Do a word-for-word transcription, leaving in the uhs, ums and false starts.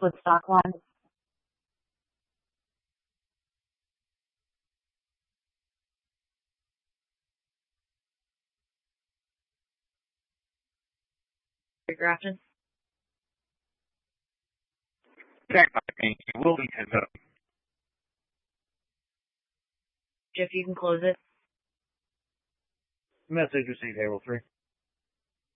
with stock one. Grafton. Jack, I think you will be heads up. Jeff, you can close it. Message received, Harold three.